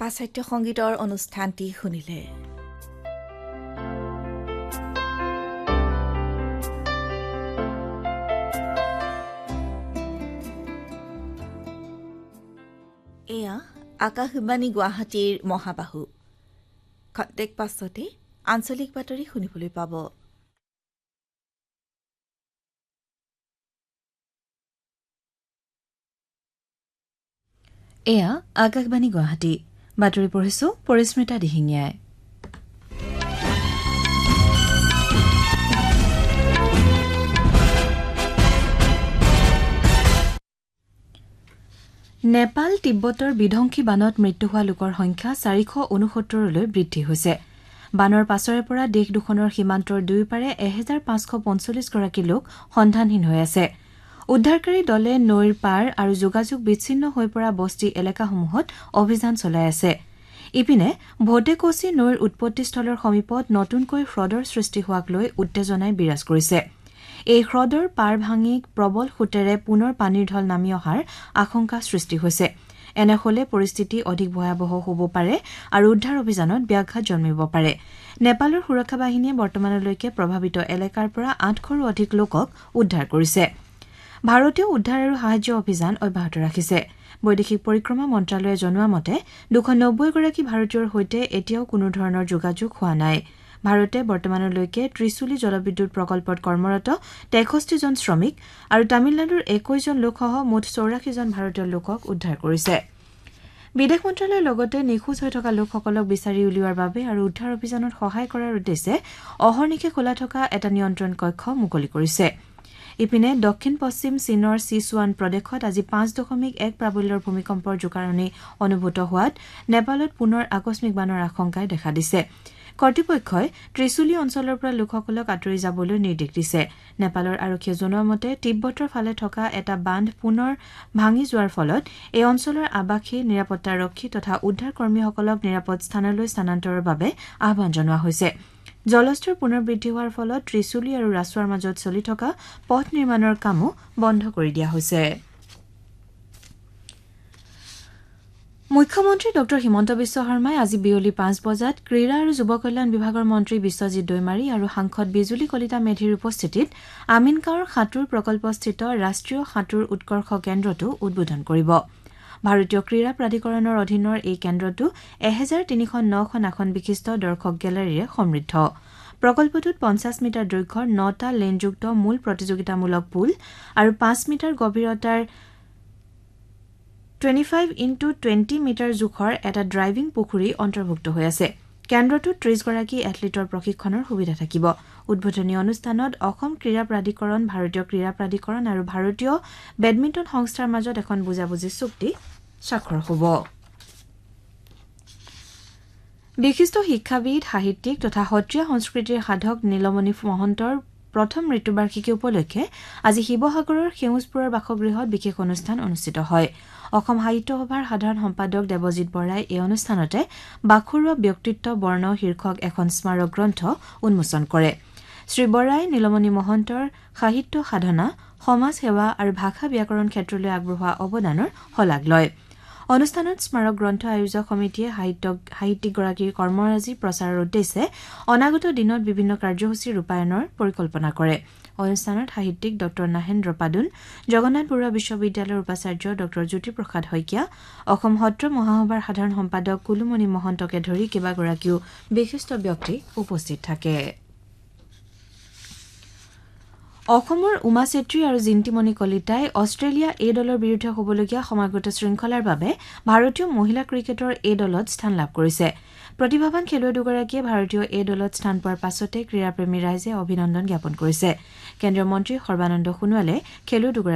পাশ্চাত্য সংগীতৰ অনুষ্ঠানটি শুনিলে। এয়া আকাশবাণী গুৱাহাটীৰ মহাবাহু। খন্তেক পাছতে আঞ্চলিক বাতৰি শুনিবলৈ পাব। এয়া আকাশবাণী গুৱাহাটী। বাতৰি পঢ়িছো পৰিস্মিতা দিহিঙীয়াই। নেপাল তিব্বতৰ বিধ্বংসী বানত মৃত্যু হোৱা লোকৰ সংখ্যা 469লৈ বৃদ্ধি হৈছে। বানৰ পাছৰে পৰা দেশ দুখনৰ সীমান্তৰ দুয়োপাৰে 1545 গৰাকী লোক সন্ধানহীন হৈ আছে। উদ্ধাৰকাৰী দলে নৈৰ পাৰ আৰু যোগাযোগ বিচ্ছিন্ন হৈ পৰা বস্তি এলেকাসমূহত অভিযান চলাই আছে। ইপিনে ভোটেকচি নৈৰ উৎপত্তিস্থলৰ সমীপত নতুনকৈ হ্ৰদৰ সৃষ্টি হোৱাক লৈ উত্তেজনাই বিৰাজ কৰিছে। এই হ্ৰদৰ পাৰ ভাঙি প্ৰবল সোঁতেৰে পুনৰ পানীৰ ঢল নামি অহাৰ আশংকা সৃষ্টি হৈছে। এনে হলে পৰিস্থিতি অধিক ভয়াৱহ হ'ব পাৰে আৰু উদ্ধাৰ অভিযানত ব্যাঘাত জন্মিব পাৰে। নেপালৰ সুৰক্ষা বাহিনীয়ে বৰ্তমানলৈকে প্ৰভাৱিত এলেকাৰ পৰা 800ৰো অধিক লোকক উদ্ধাৰ কৰিছে। ভাৰতীয় উদ্ধাৰ আৰু সাহায্য অভিযান অব্যাহত ৰাখিছে। বৈদেশিক পৰিক্ৰমা মন্ত্ৰালয়ে জনোৱা মতে 290 গৰাকী ভাৰতীয়ৰ সৈতে এতিয়াও কোনো ধৰণৰ যোগাযোগ হোৱা নাই। ভাৰতে বৰ্তমানলৈকে ত্ৰিশুলী জলবিদ্যুৎ প্ৰকল্পত কৰ্মৰত 63 জন শ্ৰমিক আৰু তামিলনাডুৰ 21 জন লোকসহ মুঠ 84 জন ভাৰতীয় লোকক উদ্ধাৰ কৰিছে। বিদেশ মন্ত্ৰালয়ে লগতে নিখোজ হৈ থকা লোকসকলক বিচাৰি উলিওৱাৰ বাবে আৰু উদ্ধাৰ অভিযানত সহায় কৰাৰ উদ্দেশ্যে অহৰ্নিশে খোলা থকা এটা নিয়ন্ত্ৰণ কক্ষ মুকলি কৰিছে। ইপিনে দক্ষিণ পশ্চিম চীনৰ ছিচুৱান প্ৰদেশত আজি 5.1 প্ৰাবল্যৰ ভূমিকম্পৰ জোকাৰণি অনুভূত হোৱাত নেপালত পুনৰ আকস্মিক বানৰ আশংকাই দেখা দিছে। কৰ্তৃপক্ষই ত্ৰিশুলী অঞ্চলৰ পৰা লোকসকলক আঁতৰি যাবলৈ নিৰ্দেশ দিছে। নেপালৰ আৰক্ষীয়ে জনোৱা মতে তিব্বতৰ ফালে থকা এটা বান্ধ পুনৰ ভাঙি যোৱাৰ ফলত এই অঞ্চলৰ আৱাসী নিৰাপত্তাৰক্ষী তথা উদ্ধাৰ কৰ্মীসকলক নিৰাপদ স্থানলৈ স্থানান্তৰৰ বাবে আহ্বান জনোৱা হৈছে। জলস্তৰ পুনৰ বৃদ্ধি হোৱাৰ ফলত ত্ৰিশুলী আৰু ৰাছুৱাৰ মাজত চলি থকা পথ নিৰ্মাণৰ কামো বন্ধ কৰি দিয়া হৈছে। মুখ্যমন্ত্ৰী ড হিমন্ত বিশ্ব শৰ্মাই আজি বিয়লি 5 বজাত ক্ৰীড়া আৰু যুৱ কল্যাণ বিভাগৰ মন্ত্ৰী বিশ্বজিৎ দৈমাৰী আৰু সাংসদ বিজুলী কলিতা মেধিৰ উপস্থিতিত আমিনগাঁৱৰ সাঁতোৰ প্ৰকল্পস্থিত ৰাষ্ট্ৰীয় সাঁতোৰ উৎকৰ্ষ কেন্দ্ৰটো উদ্বোধন কৰিব। ভাৰতীয় ক্ৰীড়া প্ৰাধিকৰণৰ অধীনৰ এই কেন্দ্ৰটো 1309খন আসন বিশিষ্ট দৰ্শক গেলাৰীৰে সমৃদ্ধ। প্ৰকল্পটোত 50 মিটাৰ দৈৰ্ঘ্যৰ 9টা লেনযুক্ত মূল প্ৰতিযোগিতামূলক পুল আৰু 5 মিটাৰ গভীৰতাৰ 25x20 মিটাৰ জোখৰ এটা ড্ৰাইভিং পুখুৰী অন্তৰ্ভুক্ত হৈ আছে। কেন্দ্ৰটোত 30 গৰাকী এথলীটৰ প্ৰশিক্ষণৰ সুবিধা থাকিব। উদ্বোধনী অনুষ্ঠানত অসম ক্ৰীড়া প্ৰাধিকৰণ, ভাৰতীয় ক্ৰীড়া প্ৰাধিকৰণ আৰু ভাৰতীয় বেডমিণ্টন সংস্থাৰ মাজত এখন বুজাবুজি চুক্তি স্বাক্ষৰ হ'ব। বিশিষ্ট শিক্ষাবিদ, সাহিত্যিক তথা সত্ৰীয়া সংস্কৃতিৰ সাধক নীলমণি মহন্তৰ প্ৰথম মৃত্যুবাৰ্ষিকী উপলক্ষে আজি শিৱসাগৰৰ সেউজপুৰৰ বাসগৃহত বিশেষ অনুষ্ঠান অনুষ্ঠিত হয়। অসম সাহিত্য সভাৰ সাধাৰণ সম্পাদক দেৱজিৎ বৰাই এই অনুষ্ঠানতে বাখৰুৱা ব্যক্তিত্ব বৰ্ণ শীৰ্ষক এখন স্মাৰক গ্ৰন্থ উন্মোচন কৰে। শ্ৰী বৰাই নীলমণি মহন্তৰ সাহিত্য সাধনা, সমাজ সেৱা আৰু ভাষা ব্যাকৰণ ক্ষেত্ৰলৈ আগবঢ়োৱা অৱদানৰ শলাগ লয়। অনুষ্ঠানত স্মাৰক গ্ৰন্থ আয়োজক সমিতিয়ে সাহিত্যিকগৰাকীৰ কৰ্মৰাজি প্ৰচাৰৰ উদ্দেশ্যে অনাগত দিনত বিভিন্ন কাৰ্যসূচী ৰূপায়ণৰ পৰিকল্পনা কৰে। অনুষ্ঠানত সাহিত্যিক ড নাহেন্দ্ৰ পাদুন, জগন্নাথ বৰুৱা বিশ্ববিদ্যালয়ৰ উপাচাৰ্য ড জ্যোতিপ্ৰসাদ শইকীয়া, অসম সত্ৰ মহাসভাৰ সাধাৰণ সম্পাদক কুলুমণি মহন্তকে ধৰি কেইবাগৰাকীও বিশিষ্ট ব্যক্তি উপস্থিত থাকে। অসমৰ উমা চেত্ৰী আৰু জিন্তিমণি কলিতাই অষ্ট্ৰেলিয়া এ দলৰ বিৰুদ্ধে হ'বলগীয়া সমাগত শৃংখলাৰ বাবে ভাৰতীয় মহিলা ক্ৰিকেটৰ এ দলত স্থান লাভ কৰিছে। প্ৰতিভাৱান খেলুৱৈ দুগৰাকীয়ে ভাৰতীয় এ দলত স্থান পোৱাৰ পাছতে ক্ৰীড়াপ্ৰেমী ৰাইজে অভিনন্দন জ্ঞাপন কৰিছে। কেন্দ্ৰীয় মন্ত্ৰী সৰ্বানন্দ সোণোৱালে খেলুৱৈ দুগৰাকী